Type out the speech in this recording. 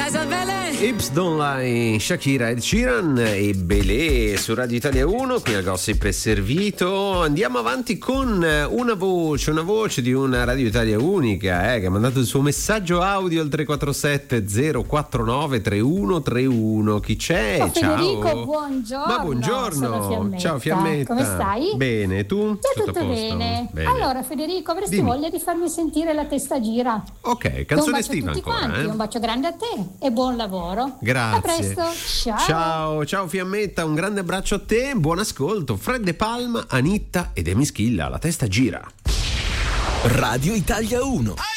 Hips Don't Lie, Shakira, Ed Sheeran e Belé su Radio Italia 1. Qui al Gossip è servito. Andiamo avanti con una voce di una Radio Italia unica che ha mandato il suo messaggio audio al 347 049 3131. Chi c'è? Ciao Ciao Federico, buongiorno. Ma buongiorno. Sono Fiammetta. Ciao Fiammetta. Come stai? Bene, tu? Tutto a posto? bene. Allora Federico, avresti Dimmi. voglia di farmi sentire La testa gira? Ok, canzone un bacio estiva a tutti ancora. quanti, un bacio grande a te e buon lavoro. Grazie. A presto, Ciao Fiammetta, un grande abbraccio a te, buon ascolto. Fred De Palma, Anitta ed Emischilla, La testa gira. Radio Italia 1.